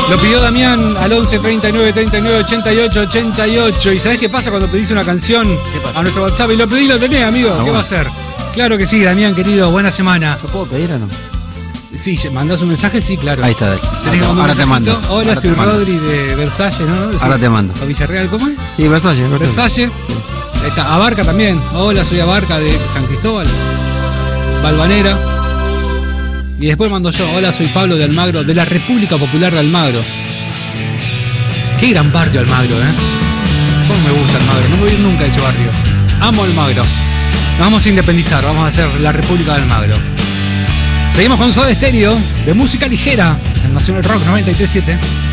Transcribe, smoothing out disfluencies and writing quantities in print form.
Lo pidió Damián al 11 39 39 88 88. ¿Y sabés qué pasa cuando pedís una canción a nuestro WhatsApp? Y lo pedí, lo tenés, amigo. ¿Qué va a hacer? Claro que sí, Damián, querido. Buena semana. ¿Lo puedo pedir o no? Sí, ¿mandás un mensaje? Sí, claro. Ahí está. Ahora te mando. Hola, soy Rodri de Versalles, ¿no? Ahora te mando. ¿O Villarreal? ¿Cómo es? Sí, Versalles. Versalles. Sí. Ahí está. Abarca también. Hola, soy Abarca de San Cristóbal. Balvanera. Y después mando yo. Hola, soy Pablo de Almagro, de la República Popular de Almagro. Qué gran barrio Almagro, ¿eh? Cómo me gusta Almagro. No me voy a ir nunca a ese barrio. Amo Almagro. Nos vamos a independizar. Vamos a hacer la República de Almagro. Seguimos con Soda Stereo, de música ligera, en Nacional Rock 93.7.